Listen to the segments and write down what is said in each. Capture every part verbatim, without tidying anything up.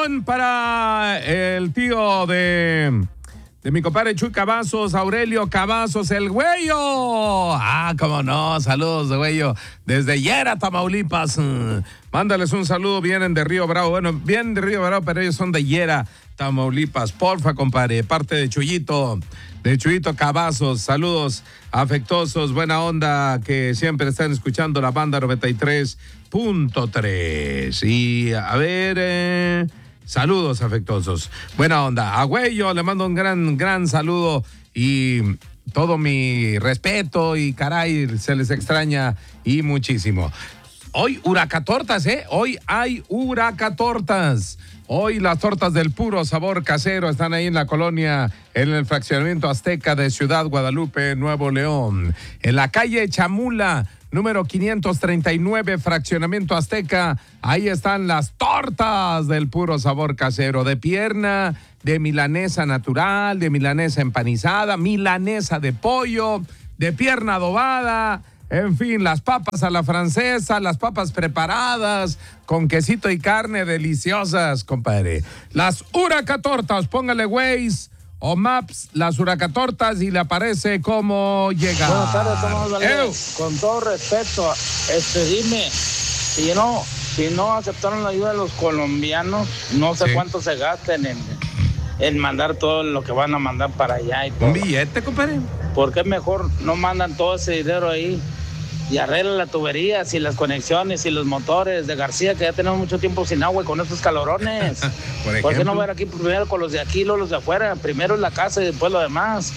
Saludón para el tío de... De mi compadre Chuy Cavazos, Aurelio Cavazos, el güeyo. Ah, cómo no, saludos de güeyo. Desde Yera, Tamaulipas. Mm. Mándales un saludo, vienen de Río Bravo. Bueno, vienen de Río Bravo, pero ellos son de Yera, Tamaulipas. Porfa, compadre, parte de Chuyito, de Chuyito Cavazos. Saludos afectuosos, buena onda, que siempre están escuchando la banda noventa y tres punto tres. Y a ver... Eh... Saludos afectuosos. Buena onda. A Güello le mando un gran, gran saludo y todo mi respeto y caray, se les extraña y muchísimo. Hoy huracatortas, ¿eh? Hoy hay huracatortas. Hoy las tortas del puro sabor casero están ahí en la colonia, en el fraccionamiento Azteca de Ciudad Guadalupe, Nuevo León. En la calle Chamula, número quinientos treinta y nueve, fraccionamiento Azteca. Ahí están las tortas del puro sabor casero, de pierna, de milanesa natural, de milanesa empanizada, milanesa de pollo, de pierna adobada. En fin, las papas a la francesa, las papas preparadas con quesito y carne deliciosas, compadre. Las huracatortas, póngale Waze o Maps, las huracatortas y le aparece cómo llega. Buenas tardes, Tomás Valdés. Con todo respeto, este, dime, si no, si no aceptaron la ayuda de los colombianos, no sé sí. cuánto se gasten en, en mandar todo lo que van a mandar para allá y todo. ¿Un billete, compadre? ¿Por qué mejor no mandan todo ese dinero ahí y arreglan las tuberías y las conexiones y los motores de García, que ya tenemos mucho tiempo sin agua y con estos calorones? ¿Por, ¿Por qué no ver aquí primero con los de aquí y luego los de afuera? Primero la casa y después lo demás.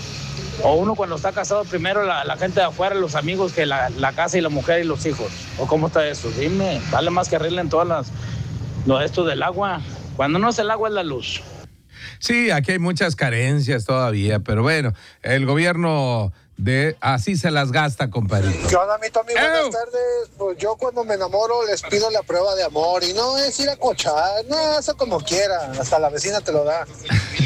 O uno cuando está casado, primero la, la gente de afuera, los amigos, que la, la casa y la mujer y los hijos. ¿O cómo está eso? Dime, vale más que arreglen todas las, lo esto del agua. Cuando no es el agua es la luz. Sí, aquí hay muchas carencias todavía, pero bueno, el gobierno de así se las gasta, compadre. ¿Qué onda, mi Tommy? Buenas tardes. Pues yo cuando me enamoro les pido la prueba de amor y no es ir a cochar, no, eso como quiera, hasta la vecina te lo da.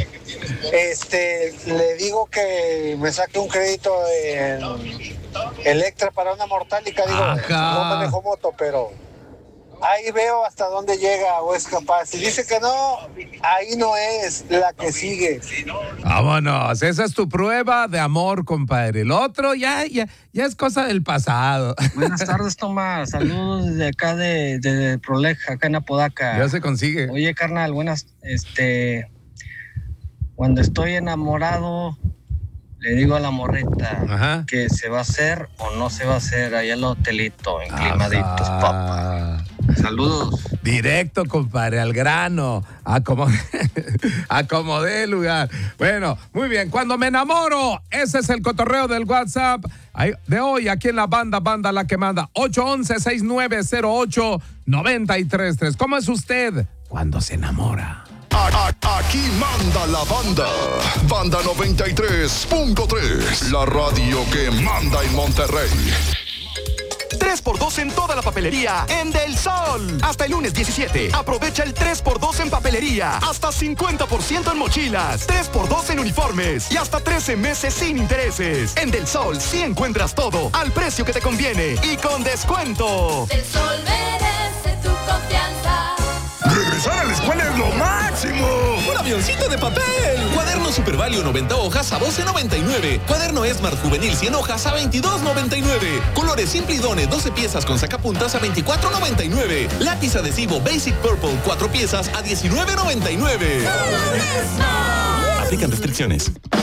Este, le digo que me saque un crédito en Electra para una mortálica, digo, Ajá. no manejo moto, pero ahí veo hasta dónde llega o es capaz. Si dice que no, ahí no es la que sigue. Vámonos, esa es tu prueba de amor, compadre. El otro ya, ya, ya es cosa del pasado. Buenas tardes, Tomás. Saludos desde acá de, de Proleja, acá en Apodaca. Ya se consigue. Oye, carnal, buenas, este, cuando estoy enamorado, le digo a la morrita Ajá. que se va a hacer o no se va a hacer allá en el hotelito, en Climaditos, papá. Saludos. Directo, compadre, al grano. Acomodé, acomodé el lugar. Bueno, muy bien. Cuando me enamoro, ese es el cotorreo del WhatsApp de hoy, aquí en la banda, banda la que manda. ocho once, sesenta y nueve cero ocho, noventa y tres tres. ¿Cómo es usted cuando se enamora? Aquí manda la banda. Banda noventa y tres punto tres. La radio que manda en Monterrey. tres por dos en toda la papelería en Del Sol. Hasta el lunes diecisiete. Aprovecha el tres por dos en papelería. Hasta cincuenta por ciento en mochilas. tres por dos en uniformes. Y hasta trece meses sin intereses. En Del Sol sí encuentras todo al precio que te conviene y con descuento. Del Sol merece tu confianza. Regresar a la escuela es lo máximo. Un avioncito de papel. Cuaderno Super Value noventa hojas a doce noventa y nueve. Cuaderno Smart Juvenil cien hojas a veintidós noventa y nueve. Colores Simple y Done doce piezas con sacapuntas a veinticuatro noventa y nueve. Lápiz adhesivo Basic Purple cuatro piezas a diecinueve noventa y nueve. ¡Solo de Smart! Aplican restricciones.